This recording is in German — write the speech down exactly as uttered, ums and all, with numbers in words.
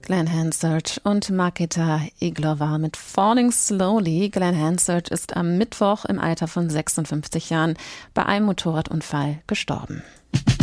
Glen Hansard und Markéta Irglová mit Falling Slowly. Glen Hansard ist am Mittwoch im Alter von sechsundfünfzig Jahren bei einem Motorradunfall gestorben.